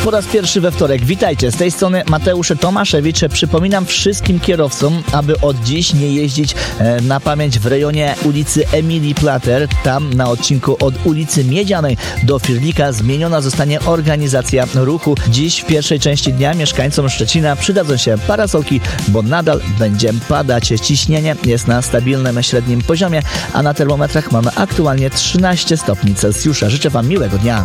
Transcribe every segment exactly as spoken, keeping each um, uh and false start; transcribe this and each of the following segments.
po raz pierwszy we wtorek. Witajcie, z tej strony Mateusz Tomaszewicz. Przypominam wszystkim kierowcom, aby od dziś nie jeździć na pamięć w rejonie ulicy Emilii Plater. Tam na odcinku od ulicy Miedzianej do Firlika zmieniona zostanie organizacja ruchu. Dziś w pierwszej części dnia mieszkańcom Szczecina przydadzą się parasolki, bo nadal będzie padać. Ciśnienie jest na stabilnym średnim poziomie, a na termometrach mamy aktualnie trzynaście stopni Celsjusza. Życzę Wam miłego dnia.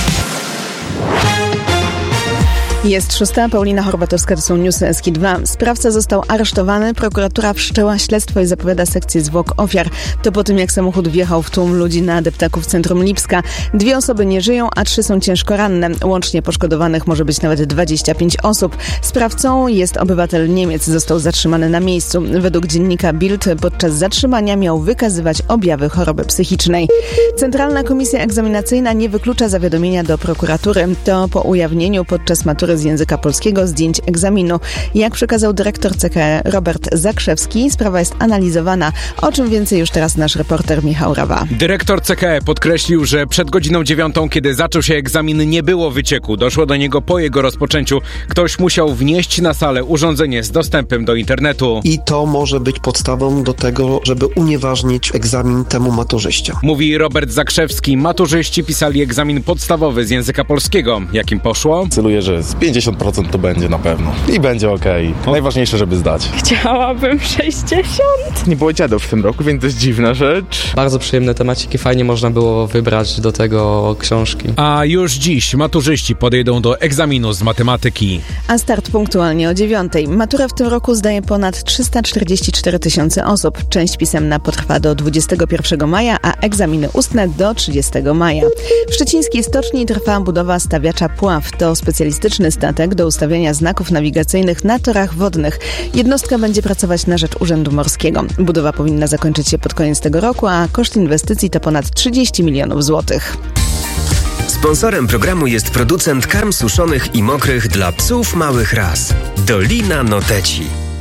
Jest szósta, Paulina Horbatowska, to są newsy S K dwa. Sprawca został aresztowany, prokuratura wszczęła śledztwo i zapowiada sekcję zwłok ofiar. To po tym, jak samochód wjechał w tłum ludzi na deptaku w centrum Lipska. Dwie osoby nie żyją, a trzy są ciężko ranne. Łącznie poszkodowanych może być nawet dwadzieścia pięć osób. Sprawcą jest obywatel Niemiec, został zatrzymany na miejscu. Według dziennika Bild podczas zatrzymania miał wykazywać objawy choroby psychicznej. Centralna Komisja Egzaminacyjna nie wyklucza zawiadomienia do prokuratury. To po ujawnieniu podczas matury z języka polskiego zdjęć egzaminu. Jak przekazał dyrektor C K E Robert Zakrzewski, sprawa jest analizowana. O czym więcej już teraz nasz reporter Michał Rawa. Dyrektor C K E podkreślił, że przed godziną dziewiątą, kiedy zaczął się egzamin, nie było wycieku. Doszło do niego po jego rozpoczęciu. Ktoś musiał wnieść na salę urządzenie z dostępem do internetu. I to może być podstawą do tego, żeby unieważnić egzamin temu maturzyście. Mówi Robert Zakrzewski. Maturzyści pisali egzamin podstawowy z języka polskiego. Jakim poszło? Celuję, że z pięćdziesiąt procent to będzie na pewno. I będzie okej. Okay. Najważniejsze, żeby zdać. Chciałabym sześćdziesiąt. Nie było dziadów w tym roku, więc to jest dziwna rzecz. Bardzo przyjemne temaciki, fajnie można było wybrać do tego książki. A już dziś maturzyści podejdą do egzaminu z matematyki. A start punktualnie o dziewiątej. Maturę w tym roku zdaje ponad trzysta czterdzieści cztery tysiące osób. Część pisemna potrwa do dwudziestego pierwszego maja, a egzaminy ustne do trzydziestego maja. W szczecińskiej stoczni trwa budowa stawiacza Pław. To specjalistyczny statek do ustawiania znaków nawigacyjnych na torach wodnych. Jednostka będzie pracować na rzecz Urzędu Morskiego. Budowa powinna zakończyć się pod koniec tego roku, a koszt inwestycji to ponad trzydzieści milionów złotych. Sponsorem programu jest producent karm suszonych i mokrych dla psów małych ras. Dolina Noteci.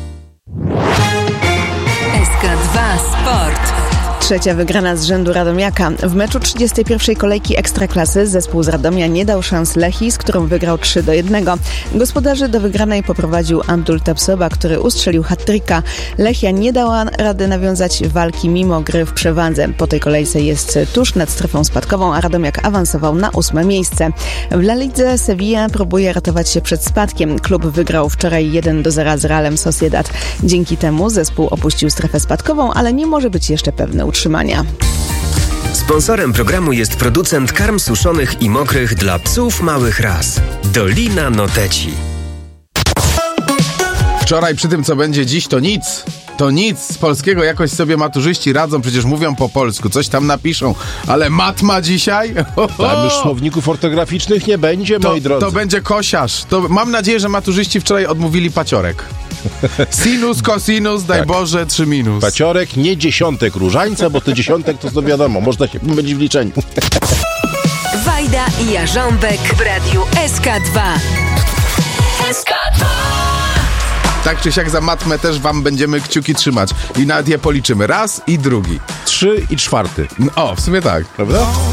S K dwa Sport. Trzecia wygrana z rzędu Radomiaka. W meczu trzydziestej pierwszej kolejki Ekstraklasy zespół z Radomia nie dał szans Lechii, z którą wygrał trzy do jednego. Gospodarzy do wygranej poprowadził Abdul Tabsoba, który ustrzelił hat-tricka. Lechia nie dała rady nawiązać walki mimo gry w przewadze. Po tej kolejce jest tuż nad strefą spadkową, a Radomiak awansował na ósme miejsce. W La Lidze Sevilla próbuje ratować się przed spadkiem. Klub wygrał wczoraj jeden do zera z Realem Sociedad. Dzięki temu zespół opuścił strefę spadkową, ale nie może być jeszcze pewny utrzymania. Sponsorem programu jest producent karm suszonych i mokrych dla psów małych ras. Dolina Noteci. Wczoraj przy tym, co będzie dziś, to nic. To nic. Z polskiego jakoś sobie maturzyści radzą, przecież mówią po polsku, coś tam napiszą. Ale matma dzisiaj? Tam już słowników ortograficznych nie będzie, to, moi drodzy. To będzie kosiarz. To mam nadzieję, że maturzyści wczoraj odmówili paciorek. Sinus, cosinus, daj tak. Boże, trzy minus. Paciorek, nie dziesiątek różańca, bo to dziesiątek to, to wiadomo, można się pomylić w liczeniu. Wajda i Jarząbek w radiu S K dwa. S K dwa. Tak czy siak za matmę też wam będziemy kciuki trzymać. I nawet je policzymy. Raz i drugi. Trzy i czwarty. O, w sumie tak. Prawda?